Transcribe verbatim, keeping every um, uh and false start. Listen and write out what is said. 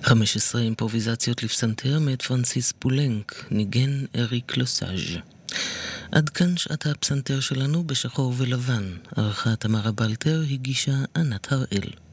חמש עשרה אימפרוביזציות לפסנתר מאת פרנסיס פולנק, ניגן אריק לוסאז'. עד כאן שעת הפסנתר שלנו בשחור ולבן. ערכה תמרה בלטר, הגישה ענת הראל.